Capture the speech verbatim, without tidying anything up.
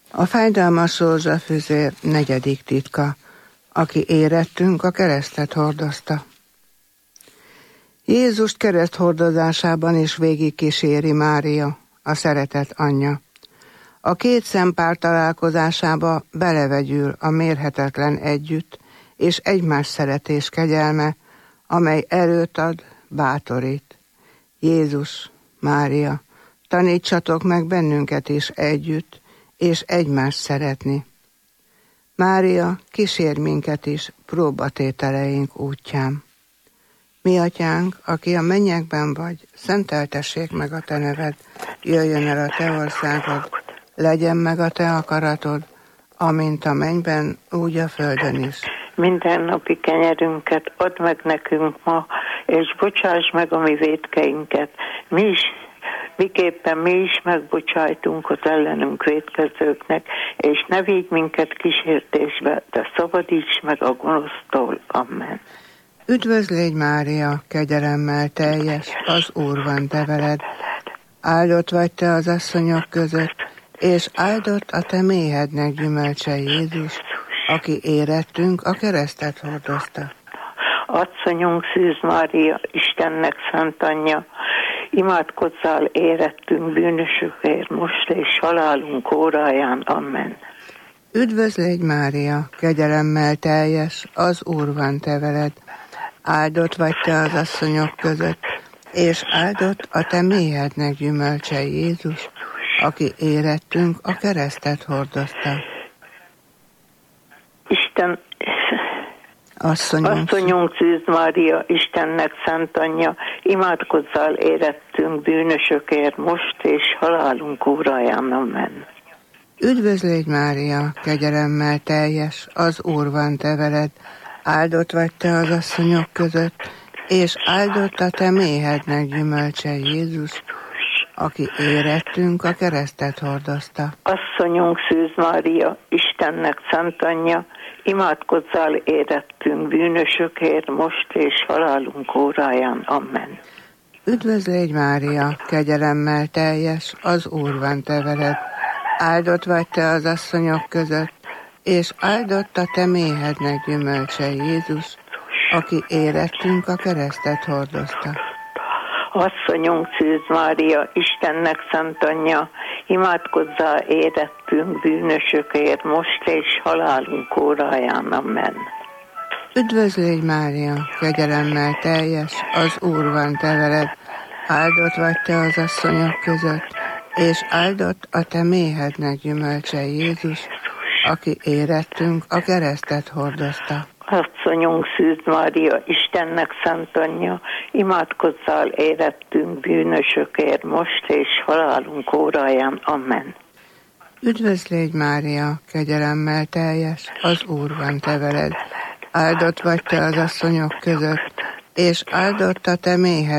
A fájdalmas rózsafüzér negyedik titka, aki érettünk, a keresztet hordozta. Jézust kereszt hordozásában is végig kíséri Mária, a szeretet anyja. A két szempár találkozásába belevegyül a mérhetetlen együtt és egymás szeretés kegyelme, amely erőt ad, bátorít. Jézus, Mária, tanítsatok meg bennünket is együtt, és egymást szeretni. Mária, kísér minket is próbatételeink útján. Mi atyánk, aki a mennyekben vagy, szenteltessék meg a te neved, jöjjön el a te országod, legyen meg a te akaratod, amint a mennyben, úgy a földön is. Minden napi kenyerünket add meg nekünk ma, és bocsáss meg a mi vétkeinket. Mi is, miképpen mi is megbocsájtunk az ellenünk vétkezőknek, és ne vigy minket kísértésbe, de szabadíts meg a gonosztól. Amen. Üdvözlégy Mária, kegyelemmel teljes, az Úr van te veled. Áldott vagy te az asszonyok között, és áldott a te méhednek gyümölcse Jézus, aki érettünk, a keresztet hordozta. Asszonyunk Szűz Mária, Istennek szent anyja, imádkozzál érettünk bűnösökért most és halálunk óráján. Amen. Üdvözlégy Mária, kegyelemmel teljes, az Úr van te veled. Áldott vagy te az asszonyok között, és áldott a te méhednek gyümölcse Jézus, aki érettünk, a keresztet hordozta. Isten, asszonyunk, asszonyunk Szűz Mária, Istennek szent anyja, imádkozzál érettünk bűnösökért most és halálunk óráján. Amen. Üdvözlégy Mária, kegyelemmel teljes, az Úr van te veled. Áldott vagy te az asszonyok között, és áldott a te méhednek gyümölcse Jézus, aki érettünk, a keresztet hordozta. Asszonyunk Szűz Mária, Istennek szent anyja, imádkozzál érettünk bűnösökért most és halálunk óráján. Amen. Üdvözlégy Mária, kegyelemmel teljes, az Úr van te veled. Áldott vagy te az asszonyok között, és áldott a te méhednek gyümölcse Jézus, aki érettünk, a keresztet hordozta. Asszonyunk Szűz Mária, Istennek szent anyja, imádkozzál érettünk bűnösökért most és halálunk óráján. Amen. Üdvözlégy Mária, kegyelemmel teljes, az Úr van te veled. Áldott vagy te az asszonyok között, és áldott a te méhednek gyümölcse Jézus, aki érettünk, a keresztet hordozta. Asszonyunk Szűz Mária, Istennek szent anyja, imádkozzál érettünk bűnösökért most és halálunk óráján. Amen. Üdvözlégy Mária, kegyelemmel teljes, az Úr van te veled. Áldott vagy te az asszonyok között, és áldott a te méhed